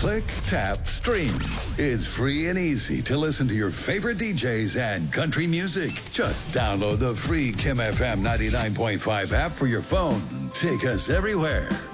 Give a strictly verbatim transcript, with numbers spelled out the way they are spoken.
Click, tap, stream. It's free and easy to listen to your favorite D Js and country music. Just download the free Kim F M ninety-nine point five app for your phone. Take us everywhere.